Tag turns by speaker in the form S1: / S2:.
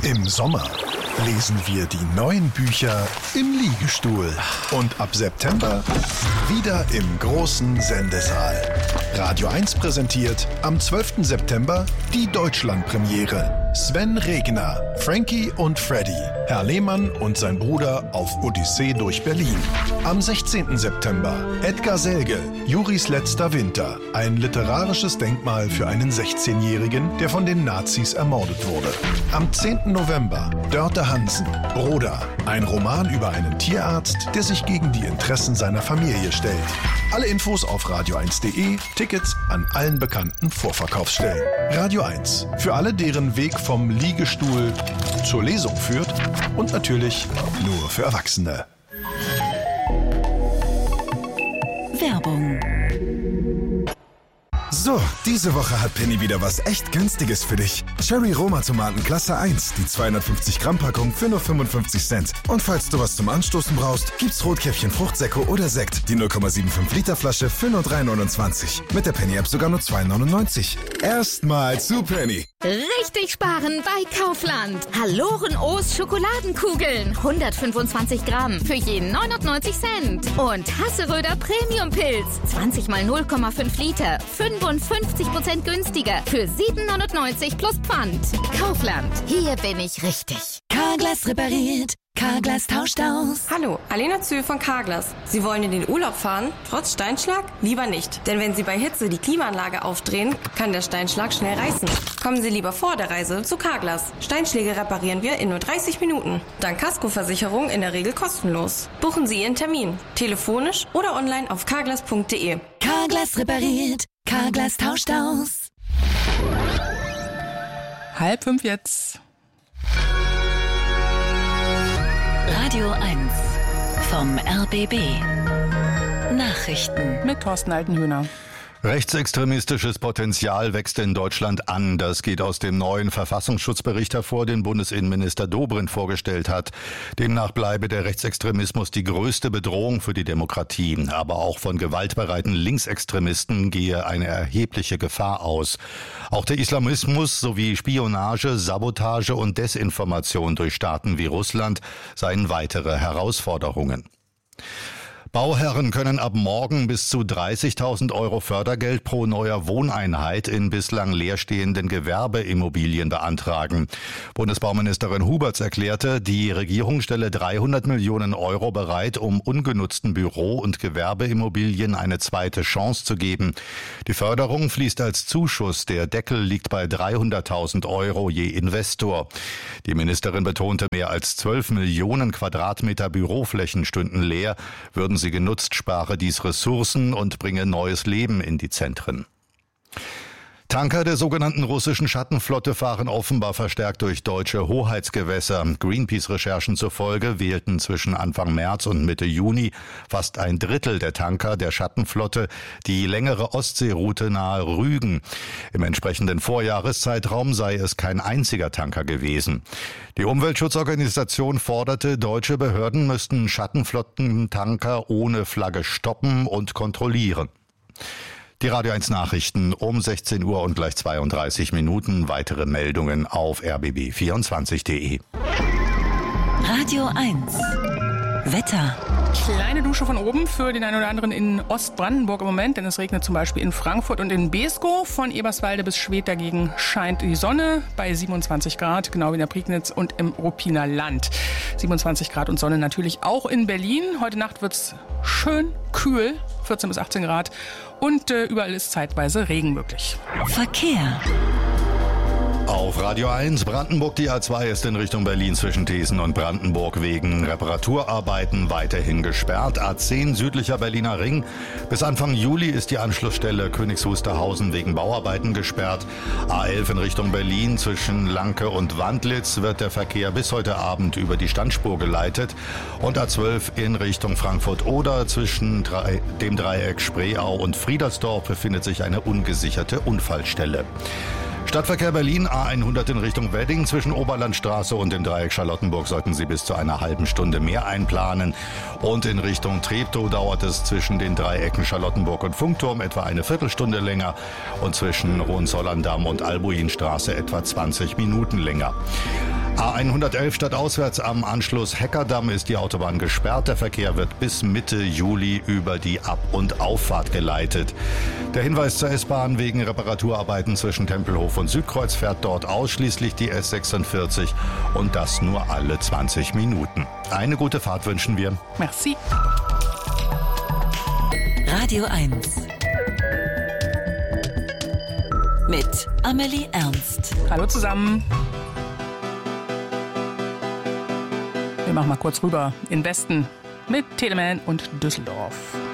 S1: Im Sommer lesen wir die neuen Bücher im Liegestuhl. Und ab September wieder im großen Sendesaal. Radio 1 präsentiert am 12. September die Deutschlandpremiere. Sven Regner, Frankie und Freddy, Herr Lehmann und sein Bruder auf Odyssee durch Berlin. Am 16. September Edgar Selge, Juris letzter Winter. Ein literarisches Denkmal für einen 16-Jährigen, der von den Nazis ermordet wurde. Am 10. November Dörte Hansen, Broda. Ein Roman über einen Tierarzt, der sich gegen die Interessen seiner Familie stellt. Alle Infos auf radio1.de, Tickets an allen bekannten Vorverkaufsstellen. Radio 1, für alle, deren Weg vom Liegestuhl zur Lesung führt und natürlich nur für Erwachsene.
S2: Werbung.
S3: So, diese Woche hat Penny wieder was echt Günstiges für dich. Cherry Roma Tomaten Klasse 1, die 250 Gramm Packung für nur 55 Cent. Und falls du was zum Anstoßen brauchst, gibt's Rotkäppchen Fruchtsäcko oder Sekt, die 0,75 Liter Flasche für nur 3,29. Mit der Penny App sogar nur 2,99. Erstmal zu Penny.
S2: Richtig sparen bei Kaufland. Haloren-O's Schokoladenkugeln. 125 Gramm für jeden 99 Cent. Und Hasseröder Premium-Pilz. 20 mal 0,5 Liter. 55% günstiger für 7,99 plus Pfand. Kaufland. Hier bin ich richtig.
S4: Carglass repariert. Carglass tauscht aus.
S5: Hallo, Alena Zühl von Carglass. Sie wollen in den Urlaub fahren? Trotz Steinschlag? Lieber nicht. Denn wenn Sie bei Hitze die Klimaanlage aufdrehen, kann der Steinschlag schnell reißen. Kommen Sie lieber vor der Reise zu Carglass. Steinschläge reparieren wir in nur 30 Minuten. Dank Kaskoversicherung in der Regel kostenlos. Buchen Sie Ihren Termin. Telefonisch oder online auf carglass.de.
S4: Carglass repariert. Carglass tauscht aus.
S6: 4:30 jetzt.
S2: Radio 1 vom RBB. Nachrichten
S6: Mit Thorsten Altenhöhner.
S7: Rechtsextremistisches Potenzial wächst in Deutschland an. Das geht aus dem neuen Verfassungsschutzbericht hervor, den Bundesinnenminister Dobrindt vorgestellt hat. Demnach bleibe der Rechtsextremismus die größte Bedrohung für die Demokratie. Aber auch von gewaltbereiten Linksextremisten gehe eine erhebliche Gefahr aus. Auch der Islamismus sowie Spionage, Sabotage und Desinformation durch Staaten wie Russland seien weitere Herausforderungen. Bauherren können ab morgen bis zu 30.000 € Fördergeld pro neuer Wohneinheit in bislang leerstehenden Gewerbeimmobilien beantragen. Bundesbauministerin Huberts erklärte, die Regierung stelle 300 Millionen € bereit, um ungenutzten Büro- und Gewerbeimmobilien eine zweite Chance zu geben. Die Förderung fließt als Zuschuss. Der Deckel liegt bei 300.000 € je Investor. Die Ministerin betonte, mehr als 12 Millionen Quadratmeter Büroflächen stünden leer, würden sie genutzt, spare dies Ressourcen und bringe neues Leben in die Zentren. Tanker der sogenannten russischen Schattenflotte fahren offenbar verstärkt durch deutsche Hoheitsgewässer. Greenpeace-Recherchen zufolge wählten zwischen Anfang März und Mitte Juni fast ein Drittel der Tanker der Schattenflotte die längere Ostseeroute nahe Rügen. Im entsprechenden Vorjahreszeitraum sei es kein einziger Tanker gewesen. Die Umweltschutzorganisation forderte, deutsche Behörden müssten Schattenflottentanker ohne Flagge stoppen und kontrollieren. Die Radio 1 Nachrichten um 16 Uhr und gleich 32 Minuten. Weitere Meldungen auf rbb24.de.
S2: Radio 1 Wetter.
S6: Kleine Dusche von oben für den einen oder anderen in Ostbrandenburg im Moment, denn es regnet zum Beispiel in Frankfurt und in Beeskow. Von Eberswalde bis Schwedt dagegen scheint die Sonne bei 27 Grad, genau wie in der Prignitz und im Ruppiner Land. 27 Grad und Sonne natürlich auch in Berlin. Heute Nacht wird's schön kühl, 14 bis 18 Grad und überall ist zeitweise Regen möglich.
S2: Verkehr.
S7: Auf Radio 1 Brandenburg, die A2 ist in Richtung Berlin zwischen Thesen und Brandenburg wegen Reparaturarbeiten weiterhin gesperrt. A10 südlicher Berliner Ring. Bis Anfang Juli ist die Anschlussstelle Königs Wusterhausen wegen Bauarbeiten gesperrt. A11 in Richtung Berlin zwischen Lanke und Wandlitz wird der Verkehr bis heute Abend über die Standspur geleitet. Und A12 in Richtung Frankfurt-Oder zwischen dem Dreieck Spreeau und Friedersdorf befindet sich eine ungesicherte Unfallstelle. Stadtverkehr Berlin, A100 in Richtung Wedding. Zwischen Oberlandstraße und dem Dreieck Charlottenburg sollten Sie bis zu einer halben Stunde mehr einplanen. Und in Richtung Treptow dauert es zwischen den Dreiecken Charlottenburg und Funkturm etwa eine Viertelstunde länger und zwischen Hohenzollern-Damm und Albuinstraße etwa 20 Minuten länger. A111 stadtauswärts am Anschluss Heckerdamm ist die Autobahn gesperrt. Der Verkehr wird bis Mitte Juli über die Ab- und Auffahrt geleitet. Der Hinweis zur S-Bahn: wegen Reparaturarbeiten zwischen Tempelhof und Südkreuz fährt dort ausschließlich die S46 und das nur alle 20 Minuten. Eine gute Fahrt wünschen wir.
S6: Merci.
S4: Radio 1 mit Amelie Ernst.
S6: Hallo zusammen. Wir machen mal kurz rüber in Westen mit Telemann und Düsseldorf.